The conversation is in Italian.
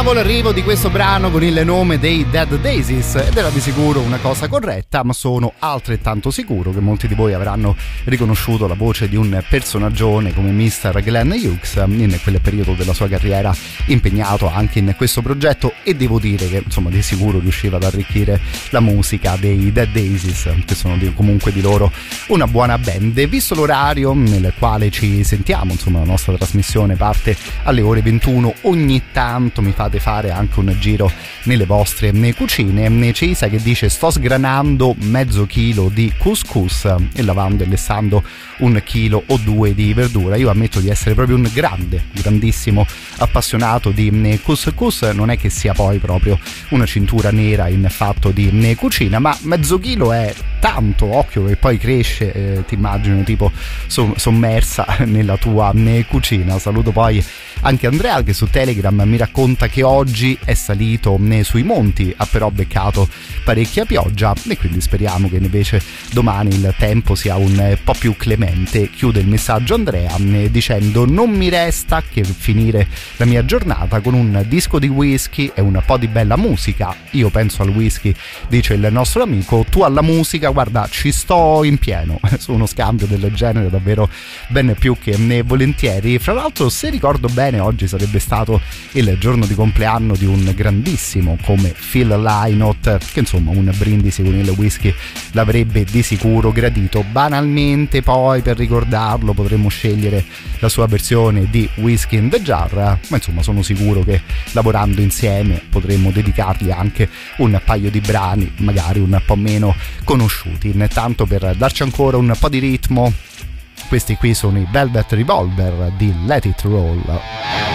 L'arrivo di questo brano con il nome dei Dead Daisies ed era di sicuro una cosa corretta, ma sono altrettanto sicuro che molti di voi avranno riconosciuto la voce di un personaggione come Mr. Glenn Hughes in quel periodo della sua carriera impegnato anche in questo progetto, e devo dire che insomma di sicuro riusciva ad arricchire la musica dei Dead Daisies, che sono comunque di loro una buona band. E visto l'orario nel quale ci sentiamo, insomma la nostra trasmissione parte alle ore 21, ogni tanto mi fate fare anche un giro nelle vostre cucine. C'è Isa che dice: sto sgranando mezzo chilo di couscous e lavando e lessando 1 chilo o 2 di verdura. Io ammetto di essere proprio un grandissimo appassionato di couscous, non è che sia poi proprio una cintura nera in fatto di cucina, ma mezzo chilo è tanto, occhio che poi cresce, ti immagino tipo sommersa nella tua cucina. Saluto poi anche Andrea che su Telegram mi racconta che oggi è salito sui monti, ha però beccato parecchia pioggia e quindi speriamo che invece domani il tempo sia un po' più clemente. Chiude il messaggio Andrea dicendo: non mi resta che finire la mia giornata con un disco di whisky e un po' di bella musica. Io penso al whisky, dice il nostro amico, tu alla musica, guarda, ci sto in pieno. Su uno scambio del genere davvero ben più che volentieri. Fra l'altro, se ricordo bene, oggi sarebbe stato il giorno di compleanno di un grandissimo come Phil Lynott, che insomma un brindisi con il whisky l'avrebbe di sicuro gradito. Banalmente poi per ricordarlo potremmo scegliere la sua versione di Whiskey in the Jar, ma insomma sono sicuro che lavorando insieme potremmo dedicargli anche un paio di brani magari un po' meno conosciuti. Intanto, per darci ancora un po' di ritmo, questi qui sono i Velvet Revolver di Let It Roll.